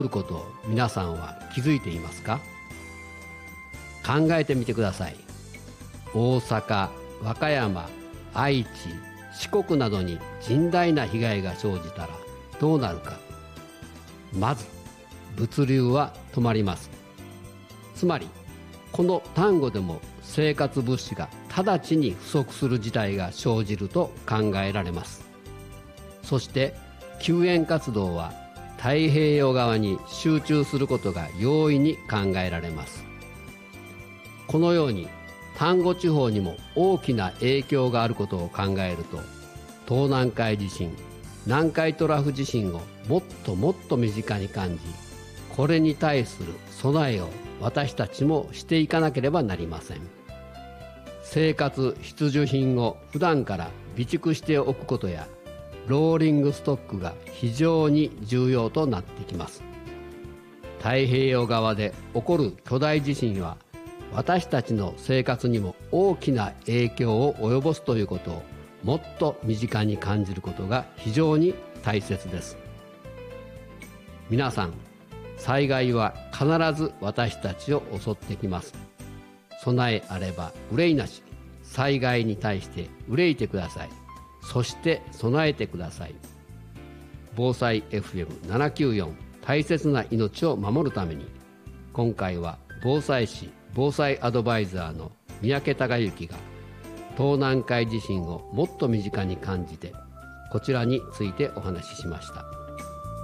ることを皆さんは気づいていますか？考えてみてください。大阪、和歌山、愛知、四国などに甚大な被害が生じたらどうなるか。まず物流は止まります。つまりこの単語でも生活物資が直ちに不足する事態が生じると考えられます。そして救援活動は太平洋側に集中することが容易に考えられます。このように丹後地方にも大きな影響があることを考えると、東南海地震、南海トラフ地震をもっともっと身近に感じ、これに対する備えを私たちもしていかなければなりません。生活必需品を普段から備蓄しておくことや、ローリングストックが非常に重要となってきます。太平洋側で起こる巨大地震は私たちの生活にも大きな影響を及ぼすということをもっと身近に感じることが非常に大切です。皆さん、災害は必ず私たちを襲ってきます。備えあれば憂いなし。災害に対して憂いてください。そして備えてください。防災 FM794 大切な命を守るために、今回は防災士防災アドバイザーの三宅孝之が東南海地震をもっと身近に感じて、こちらについてお話ししました。